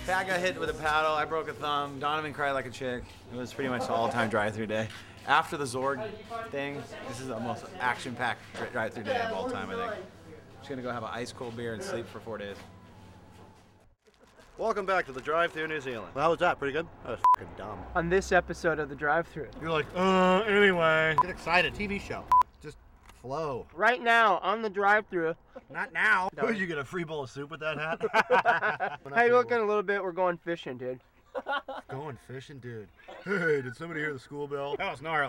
Pat got hit with a paddle. I broke a thumb. Donovan cried like a chick. It was pretty much an all-time drive-through day. After the Zorg thing, this is the most action-packed drive-through day of all time, I think. Just gonna go have an ice-cold beer and sleep for 4 days. Welcome back to the drive-through New Zealand. Well, how was that? Pretty good? That was fucking dumb. On this episode of the drive-through. You're like, anyway. Get excited. TV show. Just flow. Right now on the drive-through. Not now. No. You get a free bowl of soup with that hat? Hey, looking a little bit. We're going fishing, dude. Going fishing, dude. Hey, did somebody hear the school bell? That was gnarly.